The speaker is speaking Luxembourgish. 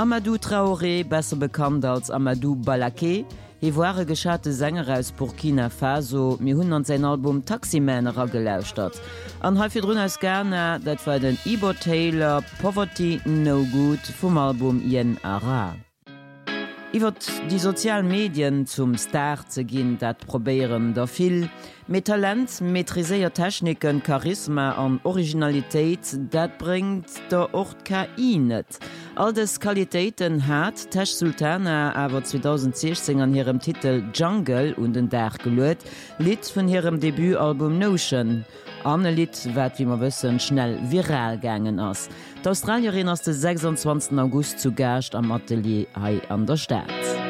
Amadou Traoré, besser bekannt als Amadou Balaké, war geschate Sänger aus Burkina Faso, mir hunn an sein Album Taximänner gelauscht hat. An häufig run aus Ghana, dat war den Ibo Taylor Poverty No Good vom Album Yen Ara. Iwer die sozialen Medien zum Star ze ginn, dat probieren der viel. Mit Talent, maîtriséier Techniken, Charisma an Originalitéit, dat bringt der Ort KI net. All des Qualitäten hat Tesh Sultana awer 2016 an ihrem Titel Jungle und den Dach gelöet, Lied von ihrem Debütalbum Notion. Anne Lied wat wie man wëssen schnell viral gangen ass. D'Australierin ass den 26. August zu Gercht am Atelier hai an der Stadt.